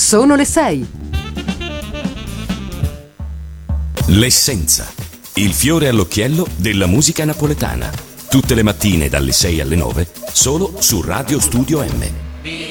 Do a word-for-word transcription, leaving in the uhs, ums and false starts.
Sono le sei. L'essenza, il fiore all'occhiello della musica napoletana. Tutte le mattine dalle sei alle nove, solo su Radio Studio M.